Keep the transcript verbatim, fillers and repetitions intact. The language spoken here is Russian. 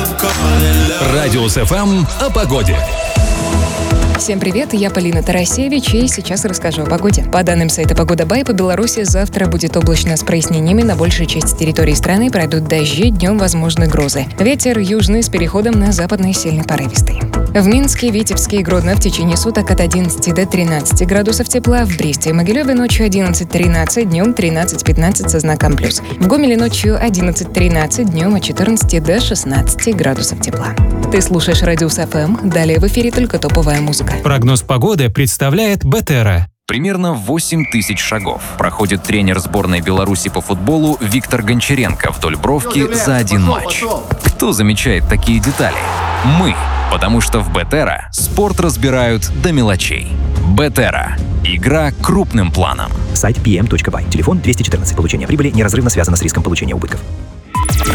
Радиус эф эм о погоде. Всем привет, я Полина Тарасевич, и сейчас расскажу о погоде. По данным сайта «Погода Бай», по Беларуси завтра будет облачно с прояснениями, на большей части территории страны пройдут дожди, днем возможны грозы. Ветер южный с переходом на западный сильный порывистый. В Минске, Витебске и Гродно в течение суток от одиннадцати до тринадцати градусов тепла, в Бресте и Могилеве ночью одиннадцать-тринадцать, днем тринадцать-пятнадцать со знаком плюс. В Гомеле ночью одиннадцать-тринадцать, днем от четырнадцати до шестнадцати градусов тепла. Ты слушаешь Радиус эф эм, далее в эфире только топовая музыка. Прогноз погоды представляет Бетера. Примерно восемь тысяч шагов проходит тренер сборной Беларуси по футболу Виктор Гончаренко вдоль бровки за один матч. Кто замечает такие детали? Мы, потому что в Бетера спорт разбирают до мелочей. Бетера. Игра крупным планом. Сайт пи эм точка бай. Телефон двести четырнадцать. Получение прибыли неразрывно связано с риском получения убытков.